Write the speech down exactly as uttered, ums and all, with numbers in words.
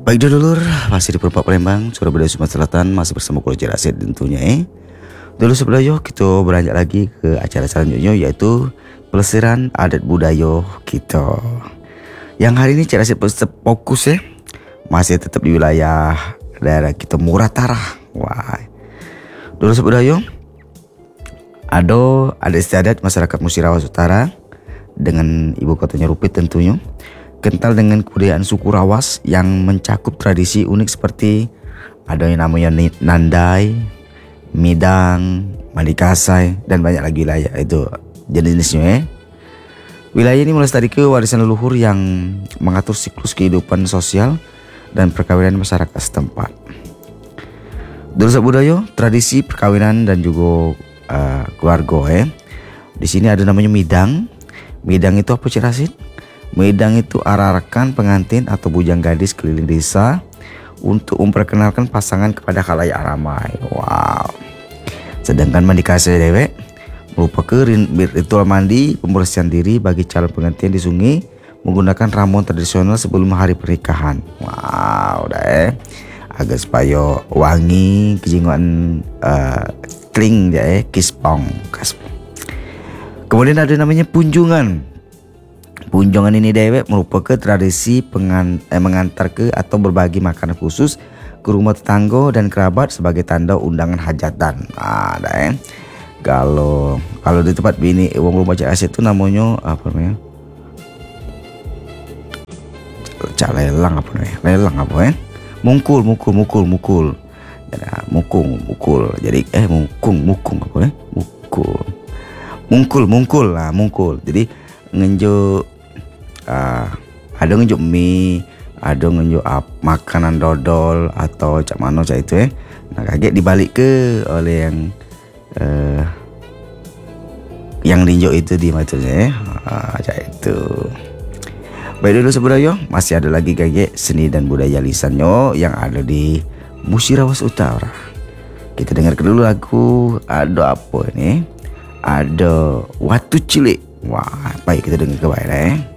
Baik dulur, masih di Purpak Palembang, Surabaya, Sumatera Selatan, masih bersama Coach Rasid tentunya eh. Dulu sebelumnya kita beranjak lagi ke acara selanjutnya, yaitu pelesiran adat budaya kita. Yang hari ini Coach Rasid fokus ya, masih tetap di wilayah daerah kita Murah Tarah. Wah, dulu sebelumnya ada adat istiadat masyarakat Musirawas Utara dengan ibu kotanya Rupit tentunya. Kental dengan kebudayaan suku Rawas yang mencakup tradisi unik seperti ada yang namanya Nandai, Midang, Madikasai, dan banyak lagi wilayah itu jenis-jenisnya eh. Wilayah ini melestarikan warisan leluhur yang mengatur siklus kehidupan sosial dan perkawinan masyarakat setempat. Dulu budaya, tradisi perkawinan dan juga uh, keluarga eh. Di sini ada namanya Midang. Midang itu apa, Cik Rasid? Midang itu arah-arakan pengantin atau bujang gadis keliling desa untuk memperkenalkan pasangan kepada khalayak ramai. Wow. Sedangkan Madikasai dewek merupakan ritual mandi pembersihan diri bagi calon pengantin di sungai menggunakan ramuan tradisional sebelum hari pernikahan. Wow, dah eh. Agar supaya wangi kejinguan uh, kling ya eh kispong. Kemudian ada namanya punjungan. Punjungan ini dewek merupakan tradisi pengan, eh, mengantar ke atau berbagi makanan khusus ke rumah tetangga dan kerabat sebagai tanda undangan hajatan. Nah, dah, eh. Kalau kalau di tempat bini uang rumah Cak Asyik itu namanya apa namanya? Cak lelang apa namanya? Lelang apa eh? Mungkul, mukul, mukul, mukul. Ya, mukung, mukul. Jadi eh mukung, mukung apa eh? Mukul. Mungkul, mungkul lah, mungkul. Jadi ngenjuk Uh, ada ngejuk mie, ada ngejuk uh, makanan dodol atau cak mano cak itu eh. Nah, kaget dibalik ke oleh yang uh, yang ninjau itu di matanya eh. Uh, cak itu. Baik dulu sebenarnya masih ada lagi kaget seni dan budaya lisannya yang ada di Musirawas Utara. Kita dengar dulu lagu ada apa ini? Ada Watu Cilik. Wah, baik kita dengar ke baik eh.